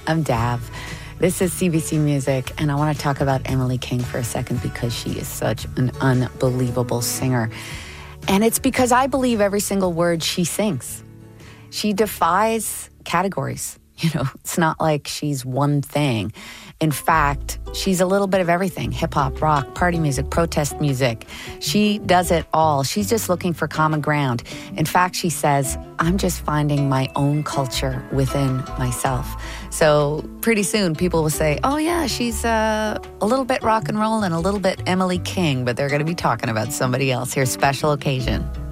I'm Dav. This is CBC Music, and I want to talk about Emily King for a second because she is such an unbelievable singer. And it's because I believe every single word she sings. She defies categories. You know, it's not like she's one thing. In fact, she's a little bit of everything. Hip-hop, rock, party music, protest music. She does it all. She's just looking for common ground. In fact, she says, I'm just finding my own culture within myself. So pretty soon people will say, oh yeah, she's a little bit rock and roll and a little bit Emily King, but they're going to be talking about somebody else here. Special occasion.